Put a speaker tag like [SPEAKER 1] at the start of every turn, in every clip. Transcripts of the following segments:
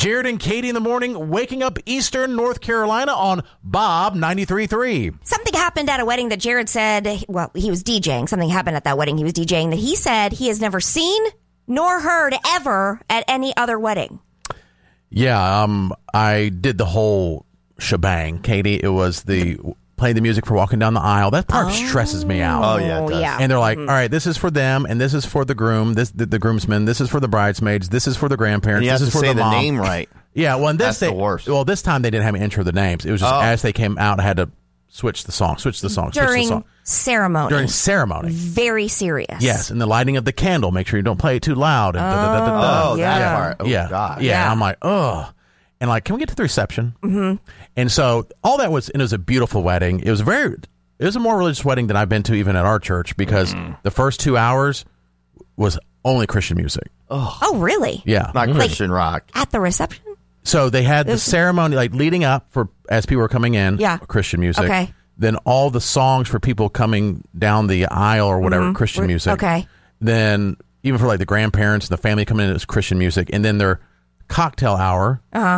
[SPEAKER 1] Jared and Katie in the morning, waking up Eastern North Carolina on Bob 93.3.
[SPEAKER 2] Something happened at a wedding that Jared said, well, he was DJing. Something happened at that wedding. He was DJing that he said he has never seen nor heard ever at any other wedding.
[SPEAKER 1] Yeah, I did the whole shebang, Katie. It was playing the music for walking down the aisle. That part stresses me out.
[SPEAKER 3] Oh, yeah, it does.
[SPEAKER 2] Yeah.
[SPEAKER 1] And they're like, all right, this is for them, and this is for the groom, the groomsmen, this is for the bridesmaids, this is for the grandparents,
[SPEAKER 3] And you have
[SPEAKER 1] this
[SPEAKER 3] to
[SPEAKER 1] is for
[SPEAKER 3] say
[SPEAKER 1] the
[SPEAKER 3] the
[SPEAKER 1] mom.
[SPEAKER 3] name right.
[SPEAKER 1] Yeah, well,
[SPEAKER 3] That's the worst.
[SPEAKER 1] Well, this time they didn't have me enter the names. It was just as they came out, I had to switch the song.
[SPEAKER 2] During ceremony.
[SPEAKER 1] During ceremony.
[SPEAKER 2] Very serious.
[SPEAKER 1] Yes, and the lighting of the candle. Make sure you don't play it too loud. And
[SPEAKER 3] Oh,
[SPEAKER 2] yeah.
[SPEAKER 3] that part. Oh,
[SPEAKER 1] yeah.
[SPEAKER 3] God.
[SPEAKER 1] Yeah.
[SPEAKER 2] Yeah.
[SPEAKER 1] And I'm like, ugh. And like, can we get to the reception? Mm-hmm. And so all that was, and it was a beautiful wedding. It was a more religious wedding than I've been to even at our church because the first 2 hours was only Christian music.
[SPEAKER 2] Oh, really?
[SPEAKER 1] Yeah.
[SPEAKER 3] Not Christian rock.
[SPEAKER 2] At the reception?
[SPEAKER 1] So they had the ceremony, like leading up for as people were coming in,
[SPEAKER 2] Yeah.
[SPEAKER 1] Christian music.
[SPEAKER 2] Okay.
[SPEAKER 1] Then all the songs for people coming down the aisle or whatever, Christian music.
[SPEAKER 2] Okay.
[SPEAKER 1] Then even for like the grandparents and the family coming in, it was Christian music. And then their cocktail hour,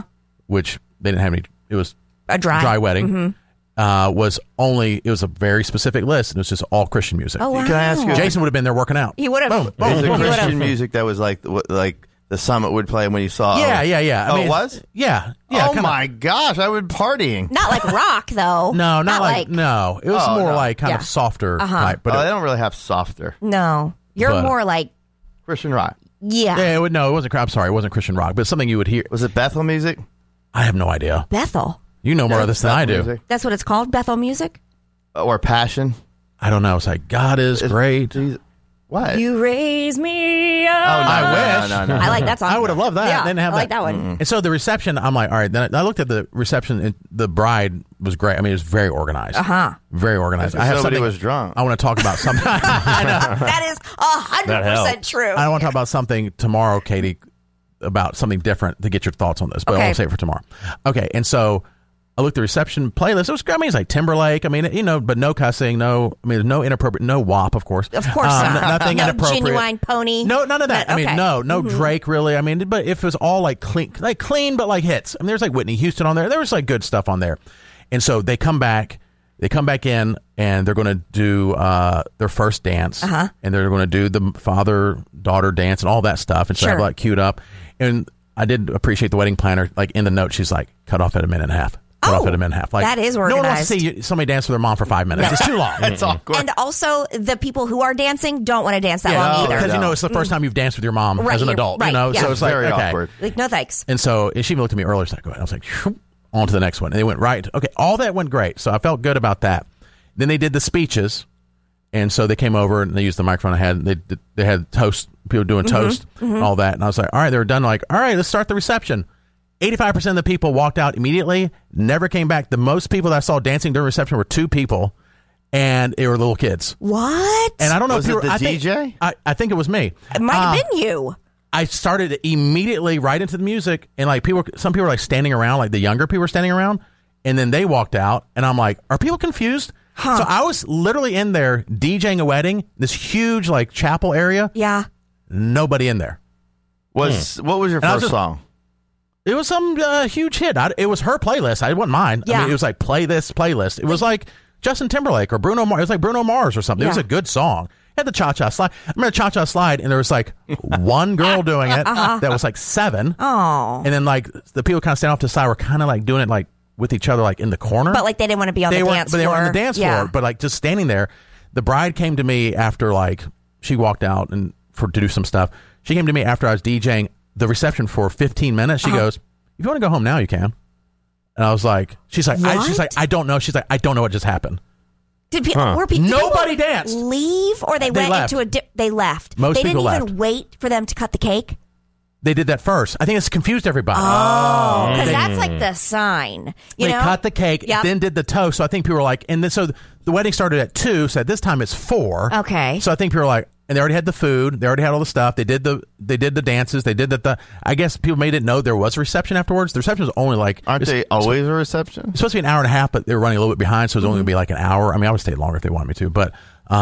[SPEAKER 1] which they didn't have any, it was
[SPEAKER 2] A dry
[SPEAKER 1] wedding, was only, it was a very specific list. And it was just all Christian music.
[SPEAKER 2] Oh, wow.
[SPEAKER 3] Can I ask you?
[SPEAKER 1] Jason would have been there working out.
[SPEAKER 2] He would have.
[SPEAKER 1] Boom, boom,
[SPEAKER 3] Is it
[SPEAKER 1] boom.
[SPEAKER 3] Christian music that was like the Summit would play when you saw?
[SPEAKER 1] Yeah.
[SPEAKER 3] Oh, it was?
[SPEAKER 1] Yeah.
[SPEAKER 3] Oh
[SPEAKER 1] kinda.
[SPEAKER 3] my gosh! I would partying.
[SPEAKER 2] Not like rock, though.
[SPEAKER 1] No, not like no. It was more
[SPEAKER 3] no.
[SPEAKER 1] like kind of
[SPEAKER 2] Yeah.
[SPEAKER 1] softer type. But
[SPEAKER 3] They don't really have softer
[SPEAKER 2] No. You're
[SPEAKER 1] But-
[SPEAKER 2] more like,
[SPEAKER 3] Christian rock.
[SPEAKER 2] yeah.
[SPEAKER 1] yeah, it wasn't. I'm sorry, it wasn't Christian rock, but it's something you would hear.
[SPEAKER 3] Was it Bethel music?
[SPEAKER 1] I have no idea.
[SPEAKER 2] Bethel.
[SPEAKER 1] You know more of this than I do.
[SPEAKER 3] Bethel music?
[SPEAKER 2] That's what it's called? Bethel music?
[SPEAKER 3] Or Passion?
[SPEAKER 1] I don't know. It's like God is great.
[SPEAKER 3] Jesus. What?
[SPEAKER 2] You raise me up.
[SPEAKER 3] Oh, no,
[SPEAKER 1] I wish.
[SPEAKER 3] No.
[SPEAKER 2] I like that song.
[SPEAKER 1] I would have loved that.
[SPEAKER 2] Yeah,
[SPEAKER 1] They didn't have
[SPEAKER 2] I like that one.
[SPEAKER 1] And so the reception, I'm like, all right. Then I looked at the reception. And the bride was great. I mean, it was very organized. Very organized. I have
[SPEAKER 3] Somebody
[SPEAKER 1] something.
[SPEAKER 3] was drunk.
[SPEAKER 1] I want to talk about something. I know.
[SPEAKER 2] That is 100% true.
[SPEAKER 1] I want to talk about something tomorrow, Katie, about something different to get your thoughts on this. But
[SPEAKER 2] Okay.
[SPEAKER 1] I'll say it for tomorrow. Okay. And so I looked at the reception playlist. It was, I mean, it's like Timberlake. I mean, but no cussing. No inappropriate. No WAP, of course.
[SPEAKER 2] Of course not.
[SPEAKER 1] Nothing
[SPEAKER 2] No
[SPEAKER 1] inappropriate.
[SPEAKER 2] Genuine Pony.
[SPEAKER 1] No, none of that. I mean,
[SPEAKER 2] Okay.
[SPEAKER 1] no Drake really. I mean, but if it was all like clean, but like hits. I mean, there's like Whitney Houston on there. There was like good stuff on there. And so they come back in and they're going to do their first dance. And they're going to do the father-daughter dance and all that stuff. And so I have
[SPEAKER 2] Sure.
[SPEAKER 1] like queued up. And I did appreciate the wedding planner. Like in the note, she's like, cut off at a minute and a half. Cut off at a minute and a half. Like,
[SPEAKER 2] that is
[SPEAKER 1] no one wants
[SPEAKER 2] organized.
[SPEAKER 1] to see somebody dance with their mom for 5 minutes. It's too long.
[SPEAKER 3] It's awkward.
[SPEAKER 2] And also, the people who are dancing don't want to dance that long either.
[SPEAKER 1] Because it's the first time you've danced with your mom
[SPEAKER 2] Right,
[SPEAKER 1] as an
[SPEAKER 2] you're-
[SPEAKER 1] adult.
[SPEAKER 2] right, yeah.
[SPEAKER 1] So it's like,
[SPEAKER 3] Very
[SPEAKER 1] okay.
[SPEAKER 3] awkward.
[SPEAKER 2] Like, no thanks.
[SPEAKER 1] And so she even looked at me earlier. She's like, go ahead. I was like, on to the next one. And they went right. Okay, all that went great. So I felt good about that. Then they did the speeches. And so they came over and they used the microphone I had. They had toast, people doing toast and all that. And I was like, all right, they were done. Like, all right, let's start the reception. 85% of the people walked out immediately, never came back. The most people that I saw dancing during reception were 2 people, and they were little kids.
[SPEAKER 2] What?
[SPEAKER 1] And I don't know
[SPEAKER 3] Was
[SPEAKER 1] if
[SPEAKER 3] it the DJ?
[SPEAKER 1] I think it was me.
[SPEAKER 2] It might have been you.
[SPEAKER 1] I started immediately right into the music, and like some people were like standing around, like the younger people were standing around, and then they walked out, and I'm like, are people confused? So I was literally in there DJing a wedding, this huge like chapel area.
[SPEAKER 2] Yeah.
[SPEAKER 1] Nobody in there.
[SPEAKER 3] What was your
[SPEAKER 1] And I was
[SPEAKER 3] first
[SPEAKER 1] just-
[SPEAKER 3] song?
[SPEAKER 1] It was some huge hit. It was her playlist. I wasn't mine.
[SPEAKER 2] Yeah.
[SPEAKER 1] I mean, it was like play this playlist. It was like Justin Timberlake or Bruno Mars. It was like Bruno Mars or something. It was
[SPEAKER 2] Yeah.
[SPEAKER 1] a good song. It had the cha-cha slide. I remember the cha-cha slide, and there was like one girl doing it that was like 7.
[SPEAKER 2] Oh.
[SPEAKER 1] And then like the people kind of stand off to the side were kind of like doing it like with each other like in the corner.
[SPEAKER 2] But like they didn't want to be on the dance
[SPEAKER 1] But
[SPEAKER 2] floor.
[SPEAKER 1] they were on the dance
[SPEAKER 2] Yeah.
[SPEAKER 1] floor. But like just standing there. The bride came to me after like she walked out and to do some stuff. She came to me after I was DJing the reception for 15 minutes. She goes, if you want to go home now, you can. And I was like, she's like, I don't know. She's like, I don't know what just happened.
[SPEAKER 2] Did were people
[SPEAKER 1] Nobody danced.
[SPEAKER 2] Leave or they went
[SPEAKER 1] left.
[SPEAKER 2] into they left.
[SPEAKER 1] Most
[SPEAKER 2] they didn't
[SPEAKER 1] people
[SPEAKER 2] even
[SPEAKER 1] left.
[SPEAKER 2] wait for them to cut the cake.
[SPEAKER 1] They did that first. I think it's confused everybody.
[SPEAKER 2] Oh, because that's like the sign. You
[SPEAKER 1] They
[SPEAKER 2] know?
[SPEAKER 1] cut the cake,
[SPEAKER 2] Yep.
[SPEAKER 1] then did the toast. So I think people were like, and then so the wedding started at 2. So at this time it's 4.
[SPEAKER 2] Okay.
[SPEAKER 1] So I think people were like, and they already had the food, they already had all the stuff. They did the dances. They did the. I guess people may didn't know there was a reception afterwards. The reception was only like
[SPEAKER 3] Aren't they always a reception?
[SPEAKER 1] It's supposed to be an hour and a half, but they were running a little bit behind, so it was only going to be like an hour. I mean, I would stay longer if they wanted me to, but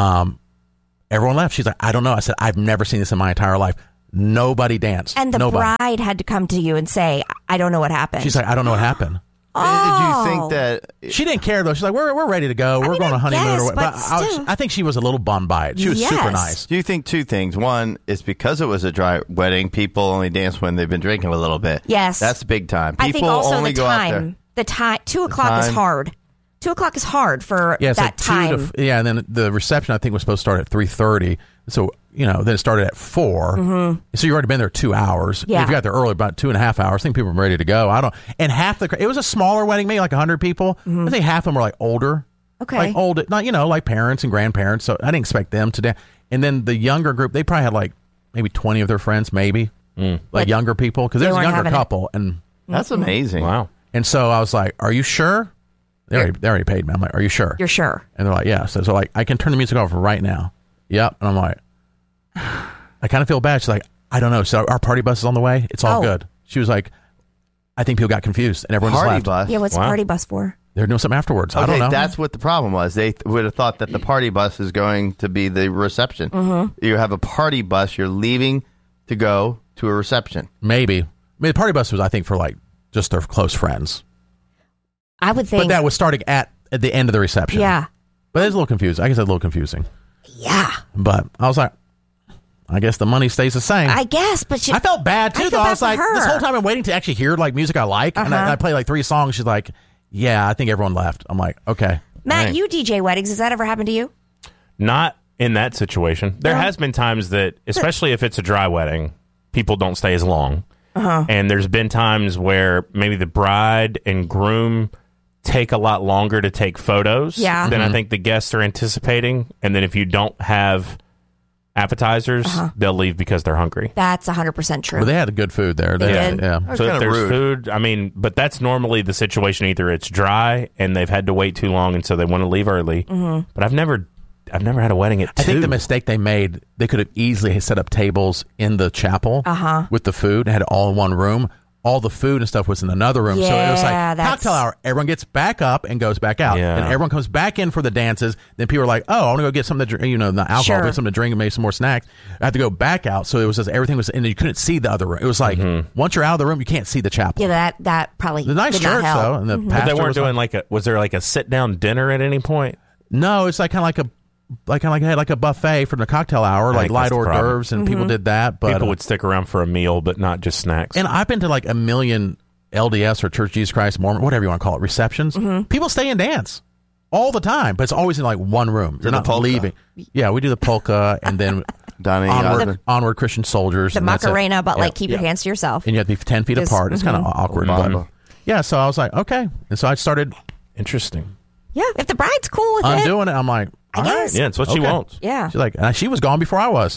[SPEAKER 1] everyone left. She's like, I don't know. I said, I've never seen this in my entire life. Nobody danced.
[SPEAKER 2] And the
[SPEAKER 1] Nobody.
[SPEAKER 2] bride had to come to you and say, I don't know what happened.
[SPEAKER 1] She's like, I don't know what happened.
[SPEAKER 3] Did you think that
[SPEAKER 1] She didn't care though. She's like, we're ready to go. We're going on honeymoon
[SPEAKER 2] guess,
[SPEAKER 1] or what.
[SPEAKER 2] but
[SPEAKER 1] I think she was a little bummed by it. She was super
[SPEAKER 2] Yes.
[SPEAKER 1] nice.
[SPEAKER 3] Do you think two things? One is because it was a dry wedding, people only dance when they've been drinking a little bit.
[SPEAKER 2] Yes.
[SPEAKER 3] That's big time. People
[SPEAKER 2] I think also
[SPEAKER 3] only
[SPEAKER 2] the
[SPEAKER 3] go out there.
[SPEAKER 2] time. The time. 2 o'clock is
[SPEAKER 3] time.
[SPEAKER 2] hard. 2 o'clock is hard for
[SPEAKER 1] Yeah, it's
[SPEAKER 2] that
[SPEAKER 1] like 2
[SPEAKER 2] time.
[SPEAKER 1] to and then the reception I think was supposed to start at 3:30. So then it started at 4. Mm-hmm. So you already been there 2 hours.
[SPEAKER 2] Yeah.
[SPEAKER 1] If you got there early, about 2.5 hours, I think people were ready to go. And half it was a smaller wedding, maybe like 100 people. I think half of them were like older.
[SPEAKER 2] Okay.
[SPEAKER 1] Like old, not like parents and grandparents. So I didn't expect them to dance. And then the younger group, they probably had like maybe 20 of their friends, maybe like
[SPEAKER 2] But
[SPEAKER 1] younger people, because there's a
[SPEAKER 2] weren't
[SPEAKER 1] younger
[SPEAKER 2] having it.
[SPEAKER 1] couple,
[SPEAKER 3] That's amazing.
[SPEAKER 4] Wow.
[SPEAKER 1] and so I was like, "Are you sure?" They already paid me. I'm like, "Are you sure?"
[SPEAKER 2] You're sure?
[SPEAKER 1] And they're like, "Yeah." So like, I can turn the music off right now. Yep. And I'm like, I kind of feel bad. She's like, I don't know. So our party bus is on the way. It's all
[SPEAKER 2] Oh.
[SPEAKER 1] good. She was like, I think people got confused and everyone just
[SPEAKER 3] Party
[SPEAKER 1] left.
[SPEAKER 3] bus.
[SPEAKER 2] Yeah. What's
[SPEAKER 4] Wow.
[SPEAKER 2] the party bus for?
[SPEAKER 1] They're doing something afterwards. I
[SPEAKER 3] Okay,
[SPEAKER 1] don't know.
[SPEAKER 3] that's what the problem was. They would have thought that the party bus is going to be the reception. Mm-hmm. You have a party bus. You're leaving to go to a reception.
[SPEAKER 1] Maybe. I mean, the party bus was, I think, for like just their close friends.
[SPEAKER 2] I would think.
[SPEAKER 1] But that was starting at the end of the reception.
[SPEAKER 2] Yeah.
[SPEAKER 1] But it's a little confusing. I guess it's a little confusing.
[SPEAKER 2] Yeah.
[SPEAKER 1] But I was like, I guess the money stays the same.
[SPEAKER 2] I guess, but
[SPEAKER 1] I felt bad too,
[SPEAKER 2] I feel
[SPEAKER 1] though. I
[SPEAKER 2] bad
[SPEAKER 1] was
[SPEAKER 2] for
[SPEAKER 1] like,
[SPEAKER 2] her.
[SPEAKER 1] this whole time I'm waiting to actually hear like music I like, and I play like 3 songs. She's like, yeah, I think everyone left. I'm like, okay.
[SPEAKER 2] Matt,
[SPEAKER 3] Right.
[SPEAKER 2] you DJ weddings. Has that ever happened to you?
[SPEAKER 4] Not in that situation. There
[SPEAKER 2] No.
[SPEAKER 4] has been times that, especially if it's a dry wedding, people don't stay as long. And there's been times where maybe the bride and groom take a lot longer to take photos
[SPEAKER 2] Yeah.
[SPEAKER 4] than I think the guests are anticipating. And then if you don't have appetizers, they'll leave because they're hungry.
[SPEAKER 2] That's 100% true.
[SPEAKER 1] But they had good food there.
[SPEAKER 2] They
[SPEAKER 1] had,
[SPEAKER 2] did.
[SPEAKER 1] yeah.
[SPEAKER 3] That's
[SPEAKER 4] So if
[SPEAKER 3] kinda
[SPEAKER 4] there's
[SPEAKER 3] rude.
[SPEAKER 4] food, I mean, but that's normally the situation. Either it's dry and they've had to wait too long, and so they want to leave early. But I've never had a wedding at 2.
[SPEAKER 1] I think the mistake they made, they could have easily set up tables in the chapel with the food, had it all in one room. All the food and stuff was in another room. So it was
[SPEAKER 2] Yeah,
[SPEAKER 1] like
[SPEAKER 2] that's-
[SPEAKER 1] cocktail hour. Everyone gets back up and goes back out.
[SPEAKER 4] Yeah.
[SPEAKER 1] And everyone comes back in for the dances. Then people are like, oh, I want to go get something to drink, not alcohol,
[SPEAKER 2] Sure.
[SPEAKER 1] but something to drink and maybe some more snacks. I have to go back out. So it was just, everything was, and you couldn't see the other room. It was like, once you're out of the room, you can't see the chapel.
[SPEAKER 2] yeah, that probably
[SPEAKER 1] The nice
[SPEAKER 2] did not
[SPEAKER 1] church,
[SPEAKER 2] help.
[SPEAKER 1] though. And the
[SPEAKER 4] But
[SPEAKER 1] pastor
[SPEAKER 4] they weren't
[SPEAKER 1] was
[SPEAKER 4] doing
[SPEAKER 1] like,
[SPEAKER 4] was there like a sit down dinner at any point?
[SPEAKER 1] no, it's like kind of like a buffet for the cocktail hour, like
[SPEAKER 4] think
[SPEAKER 1] light
[SPEAKER 4] that's the
[SPEAKER 1] hors
[SPEAKER 4] problem.
[SPEAKER 1] d'oeuvres, and people did that. But
[SPEAKER 4] People would stick around for a meal, but not just snacks.
[SPEAKER 1] and I've been to like a million LDS or Church of Jesus Christ, Mormon, whatever you want to call it, receptions. People stay and dance all the time, but it's always in like one room. You're
[SPEAKER 3] the
[SPEAKER 1] not
[SPEAKER 3] polka.
[SPEAKER 1] leaving. Yeah, we do the polka and then
[SPEAKER 3] Donnie,
[SPEAKER 1] onward Christian soldiers.
[SPEAKER 2] The
[SPEAKER 1] and that's it.
[SPEAKER 2] Macarena, but
[SPEAKER 1] Yeah.
[SPEAKER 2] like keep your hands to yourself.
[SPEAKER 1] And you have to be 10 feet
[SPEAKER 2] Just-
[SPEAKER 1] apart. It's kind of awkward.
[SPEAKER 3] Mambo.
[SPEAKER 1] But yeah, so I was like, okay. And so I started
[SPEAKER 4] Interesting.
[SPEAKER 2] Yeah, if the bride's cool with it.
[SPEAKER 1] undoing it. I'm like, all right.
[SPEAKER 2] guess.
[SPEAKER 4] Yeah, it's what she
[SPEAKER 1] Okay.
[SPEAKER 4] wants.
[SPEAKER 2] Yeah.
[SPEAKER 1] She's like, she was gone before I was.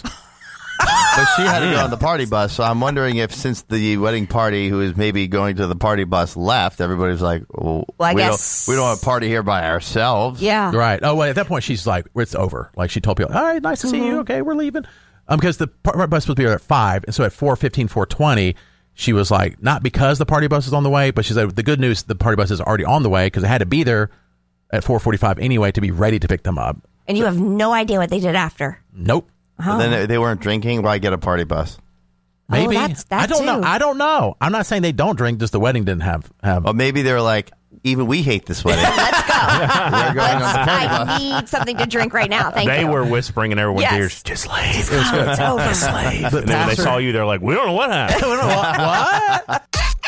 [SPEAKER 3] but she had to go on the party bus. So I'm wondering if since the wedding party who is maybe going to the party bus left, everybody's like, well,
[SPEAKER 2] I
[SPEAKER 3] we
[SPEAKER 2] guess-
[SPEAKER 3] don't want to party here by ourselves.
[SPEAKER 2] Yeah.
[SPEAKER 1] Right. Oh, well, at that point, she's like, it's over. Like, she told people, all right, nice to see you. Okay, we're leaving. Because the party bus was supposed to be there at 5. And so at 4:15, 4:20, she was like, not because the party bus is on the way, but she said, the good news, the party bus is already on the way because it had to be there at 4:45 anyway to be ready to pick them up.
[SPEAKER 2] And you have no idea what they did after.
[SPEAKER 1] Nope.
[SPEAKER 3] But then they weren't drinking. Why get a party bus?
[SPEAKER 1] Maybe.
[SPEAKER 2] that's that
[SPEAKER 1] I don't know.
[SPEAKER 2] too.
[SPEAKER 1] I don't know. I'm not saying they don't drink, just the wedding didn't have.
[SPEAKER 3] Or maybe they were like, even we hate this wedding.
[SPEAKER 2] Let's go.
[SPEAKER 3] We're going on the party
[SPEAKER 2] I
[SPEAKER 3] bus.
[SPEAKER 2] need something to drink right now. Thank
[SPEAKER 4] They
[SPEAKER 2] you.
[SPEAKER 4] were whispering in everyone's
[SPEAKER 2] Yes.
[SPEAKER 4] ears, just leave.
[SPEAKER 2] It's over.
[SPEAKER 4] And then when they
[SPEAKER 1] pastor-
[SPEAKER 4] saw you, they're like, we don't know what happened.
[SPEAKER 1] what?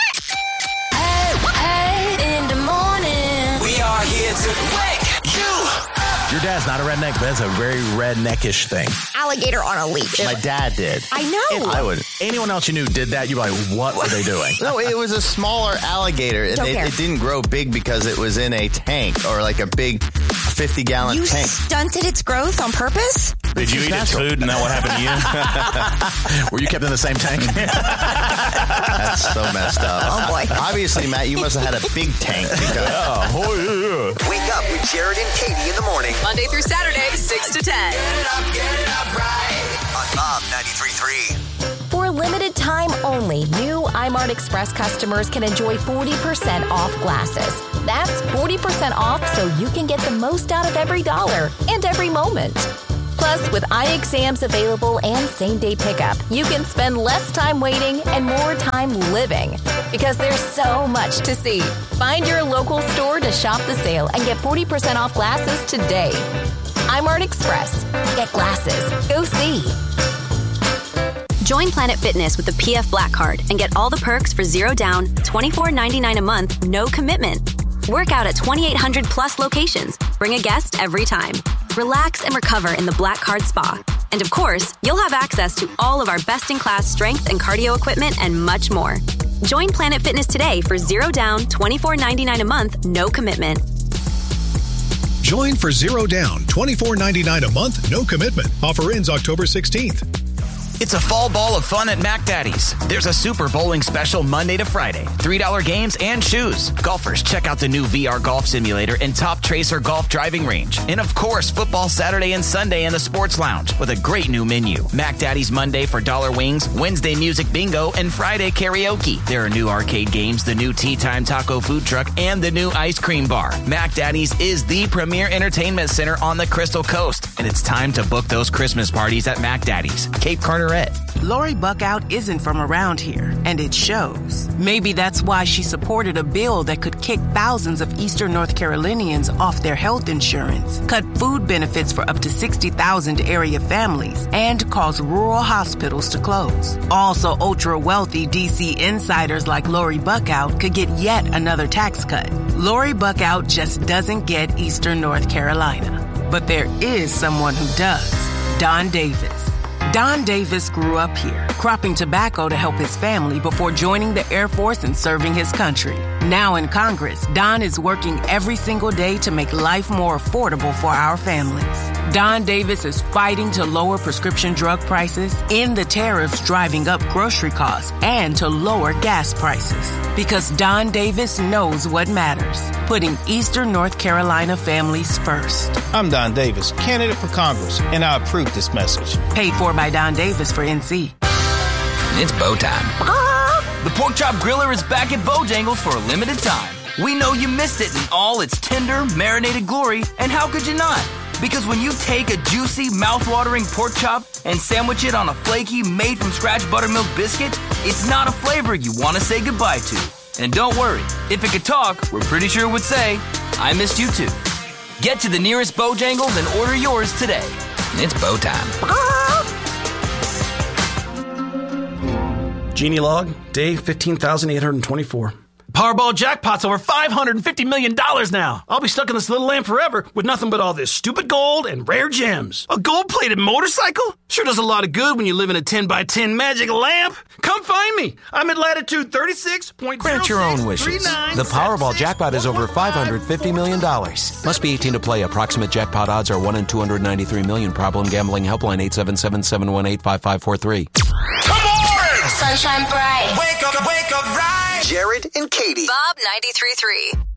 [SPEAKER 5] Hey, in the morning.
[SPEAKER 6] We are here to wake you up.
[SPEAKER 1] Your dad's not a redneck, but that's a very redneckish thing.
[SPEAKER 2] Alligator on a leash.
[SPEAKER 3] My dad did.
[SPEAKER 2] I know.
[SPEAKER 3] I would.
[SPEAKER 1] Anyone else you knew did that, you'd be like, what were they doing?
[SPEAKER 3] No, it was a smaller alligator. And
[SPEAKER 2] Don't care.
[SPEAKER 3] it didn't grow big because it was in a tank or like a big 50-gallon
[SPEAKER 2] You
[SPEAKER 3] tank.
[SPEAKER 2] stunted its growth on purpose?
[SPEAKER 4] Did you eat its food and that what happened to you?
[SPEAKER 1] Were you kept in the same tank?
[SPEAKER 3] That's so messed up.
[SPEAKER 2] Oh, boy.
[SPEAKER 3] Obviously, Matt, you must have had a big tank. Because
[SPEAKER 6] Wake up with Jared and Katie in the morning
[SPEAKER 5] Monday through Saturday, 6 to 10.
[SPEAKER 6] Get it up right on Bob 93.3.
[SPEAKER 7] For a limited time only, new iMart Express customers can enjoy 40% off glasses. That's 40% off so you can get the most out of every dollar and every moment. Plus, Plus, with eye exams available and same-day pickup, you can spend less time waiting and more time living. Because there's so much to see. Find your local store to shop the sale and get 40% off glasses today. iMart Express. Get glasses. Go see.
[SPEAKER 8] Join Planet Fitness with the PF Black Card and get all the perks for $0 down, $24.99 a month, no commitment. Work out at 2,800 plus locations. Bring a guest every time. Relax and recover in the Black Card Spa. And of course, you'll have access to all of our best-in-class strength and cardio equipment and much more. Join Planet Fitness today for $0 down, $24.99 a month, no commitment.
[SPEAKER 9] Join for $0 down, $24.99 a month, no commitment. Offer ends October 16th.
[SPEAKER 10] It's a fall ball of fun at Mac Daddy's. There's a Super Bowling special Monday to Friday. $3 games and shoes. Golfers, check out the new VR Golf Simulator and Top Tracer Golf Driving Range. And of course, football Saturday and Sunday in the Sports Lounge with a great new menu. Mac Daddy's Monday for dollar wings, Wednesday music bingo, and Friday karaoke. There are new arcade games, the new Tea Time Taco food truck, and the new ice cream bar. Mac Daddy's is the premier entertainment center on the Crystal Coast. And it's time to book those Christmas parties at Mac Daddy's. Cape Carteret.
[SPEAKER 11] Lori Buckout isn't from around here, and it shows. Maybe that's why she supported a bill that could kick thousands of Eastern North Carolinians off their health insurance, cut food benefits for up to 60,000 area families, and cause rural hospitals to close. Also, ultra-wealthy D.C. insiders like Lori Buckout could get yet another tax cut. Lori Buckout just doesn't get Eastern North Carolina. But there is someone who does. Don Davis. Don Davis grew up here, cropping tobacco to help his family before joining the Air Force and serving his country. Now in Congress, Don is working every single day to make life more affordable for our families. Don Davis is fighting to lower prescription drug prices, end the tariffs driving up grocery costs, and to lower gas prices. Because Don Davis knows what matters, putting Eastern North Carolina families first.
[SPEAKER 12] I'm Don Davis, candidate for Congress, and I approve this message.
[SPEAKER 11] Paid for by Don Davis for NC.
[SPEAKER 10] It's bow time. The Pork Chop Griller is back at Bojangles for a limited time. We know you missed it in all its tender, marinated glory, and how could you not? Because when you take a juicy, mouth-watering pork chop and sandwich it on a flaky, made-from-scratch buttermilk biscuit, it's not a flavor you want to say goodbye to. And don't worry, if it could talk, we're pretty sure it would say, I missed you too. Get to the nearest Bojangles and order yours today. It's bow time.
[SPEAKER 13] Genie log, day 15,824. Powerball jackpot's over $550 million now. I'll be stuck in this little lamp forever with nothing but all this stupid gold and rare gems. A gold-plated motorcycle? Sure does a lot of good when you live in a 10x10 magic lamp. Come find me. I'm at latitude 36.06.
[SPEAKER 14] Grant your own wishes. The Powerball jackpot is over $550 million. Must be 18 to play. Approximate jackpot odds are 1 in 293 million. Problem gambling helpline 877-718-5543.
[SPEAKER 6] Come on!
[SPEAKER 5] Sunshine Bright.
[SPEAKER 6] Wake up, right. Jared and Katie.
[SPEAKER 5] Bob 93.3.